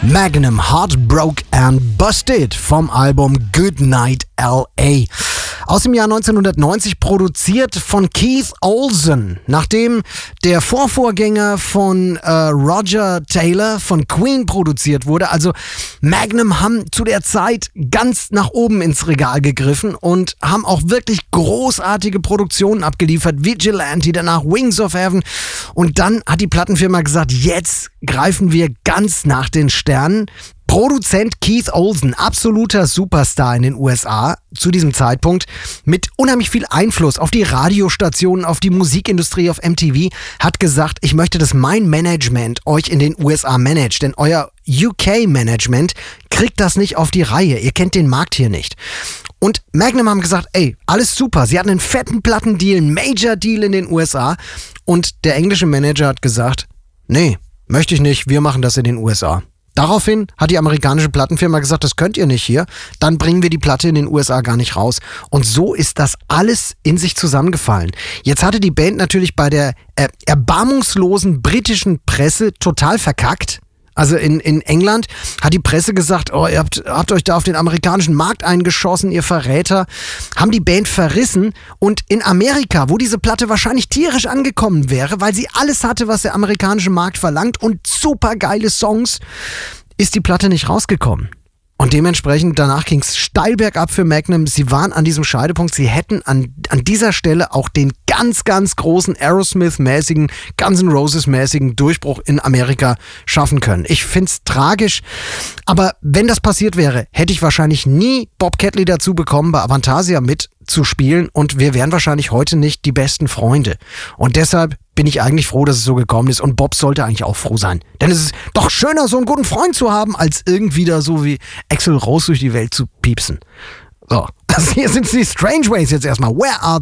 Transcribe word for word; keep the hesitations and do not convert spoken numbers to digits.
Magnum, Heartbroke and Busted vom Album Goodnight L A. Aus dem Jahr neunzehnhundertneunzig, produziert von Keith Olsen. Nachdem der Vorvorgänger von äh, Roger Taylor von Queen produziert wurde. Also Magnum haben zu der Zeit ganz nach oben ins Regal gegriffen und haben auch wirklich großartige Produktionen abgeliefert. Vigilante, danach Wings of Heaven. Und dann hat die Plattenfirma gesagt, jetzt greifen wir ganz nach den Sternen. Produzent Keith Olsen, absoluter Superstar in den U S A zu diesem Zeitpunkt, mit unheimlich viel Einfluss auf die Radiostationen, auf die Musikindustrie, auf M T V, hat gesagt, ich möchte, dass mein Management euch in den U S A managt, denn euer U K-Management kriegt das nicht auf die Reihe, ihr kennt den Markt hier nicht. Und Magnum haben gesagt, ey, alles super, sie hatten einen fetten Plattendeal, einen Major-Deal in den U S A und der englische Manager hat gesagt, nee, möchte ich nicht, wir machen das in den U S A. Daraufhin hat die amerikanische Plattenfirma gesagt, das könnt ihr nicht hier, dann bringen wir die Platte in den U S A gar nicht raus. Und so ist das alles in sich zusammengefallen. Jetzt hatte die Band natürlich bei der äh, erbarmungslosen britischen Presse total verkackt. Also in, in England hat die Presse gesagt, oh, ihr habt, habt euch da auf den amerikanischen Markt eingeschossen, ihr Verräter. Haben die Band verrissen. Und in Amerika, wo diese Platte wahrscheinlich tierisch angekommen wäre, weil sie alles hatte, was der amerikanische Markt verlangt und super geile Songs, ist die Platte nicht rausgekommen. Und dementsprechend, danach ging es steil bergab für Magnum. Sie waren an diesem Scheidepunkt. Sie hätten an, an dieser Stelle auch den ganz, ganz großen Aerosmith-mäßigen, Guns N' Roses-mäßigen Durchbruch in Amerika schaffen können. Ich find's tragisch. Aber wenn das passiert wäre, hätte ich wahrscheinlich nie Bob Catley dazu bekommen, bei Avantasia mitzuspielen. Und wir wären wahrscheinlich heute nicht die besten Freunde. Und deshalb bin ich eigentlich froh, dass es so gekommen ist. Und Bob sollte eigentlich auch froh sein. Denn es ist doch schöner, so einen guten Freund zu haben, als irgendwie da so wie Axl Rose durch die Welt zu piepsen. So, das hier sind die Strange Ways jetzt erstmal. Where are